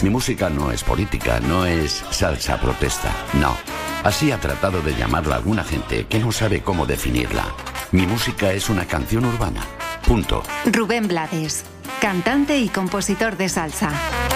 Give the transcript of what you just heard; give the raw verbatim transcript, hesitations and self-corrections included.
Mi música no es política, no es salsa protesta, no. Así ha tratado de llamarla alguna gente que no sabe cómo definirla. Mi música es una canción urbana. Punto. Rubén Blades, cantante y compositor de salsa.